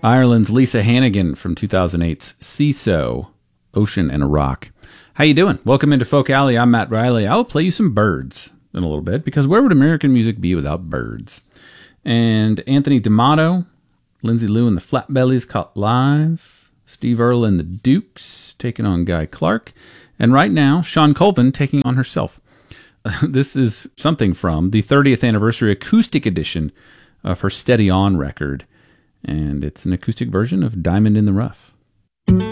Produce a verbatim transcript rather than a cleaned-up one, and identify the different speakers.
Speaker 1: Ireland's Lisa Hannigan from two thousand eight's Seeso, Ocean and a Rock. How you doing? Welcome into Folk Alley. I'm Matt Riley. I'll play you some Byrds in a little bit, because where would American music be without Byrds? And Anthony D'Amato, Lindsay Lou and the Flatbellies caught live, Steve Earle and the Dukes taking on Guy Clark, and right now, Shawn Colvin taking on herself. This is something from the thirtieth anniversary acoustic edition of her Steady On record, and it's an acoustic version of Diamond in the Rough.